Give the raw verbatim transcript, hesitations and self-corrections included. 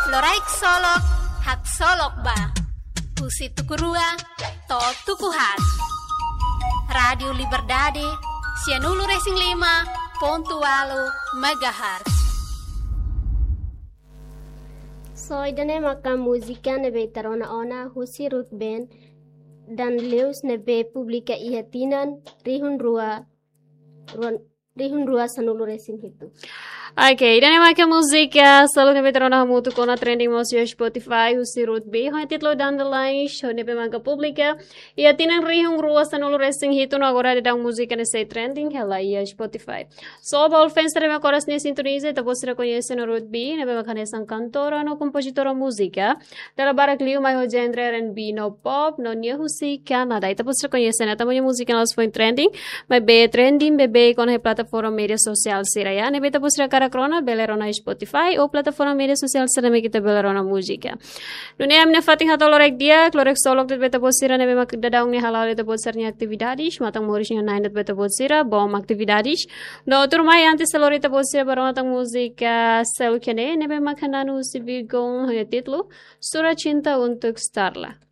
Loraik solok, hak solok ba. Husi tukurua, to tukuhat. Radio Liberdade, Sianulu Racing lima, Pontualo, Megahertz. So, idane maka musika nebe tarona ona Husi Ruth Band dan Leus nebe publika ihatinan Rihun Rua, Ruan, Rihun Rua Sanulu Racing itu. Oke, dan emang música selalu nebe tarona mutu kona trending musik Spotify Husi Ruth B. Hoi titlo dandelion, show nebe maka publika ihatinan Rihun Rua Sanulu Racing itu no agora de dang música nesse trending hela ia Spotify. So, all fans nebe coras ne sintonize, tá você reconhece no Ruth B, nebe maka nessa cantora no compositora música. Dela barak liu mai ho genre R and B no pop no nia Husi Canada. Tá você reconhece na tamanho música elas foi trending, mas be trending bebe com a plataforma mídia social siraya, nebe tá você cara krona belerona Spotify ou plataforma mídia social sirame kita belerona música. Dunia amne fating hatol lorek dia, lorek solok det beta bosira nebe mak dadaung ne halal det bosirnya aktividades, matang morisnya nine det beta bosira bom aktividades. No turmai antes selorita bosira barona tang música selukene nebe mak hananu si bigon ya titlo Sura Cinta untuk Starla.